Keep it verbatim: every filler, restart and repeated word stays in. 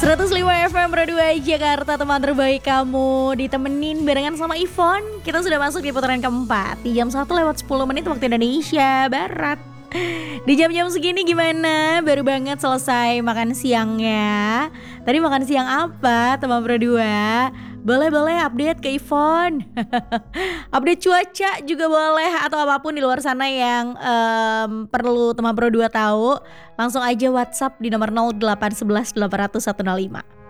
seratus lima F M Pro dua Jakarta, teman terbaik kamu. Ditemenin barengan sama Ivon. Kita sudah masuk di putaran keempat di jam satu lewat sepuluh menit waktu Indonesia Barat. Di jam-jam segini gimana? Baru banget selesai makan siangnya. Tadi makan siang apa teman Pro dua? Boleh-boleh update ke Ivon. Update cuaca juga boleh, atau apapun di luar sana yang um, perlu teman Pro dua tahu. Langsung aja WhatsApp di nomor nol delapan satu satu delapan nol nol satu nol lima.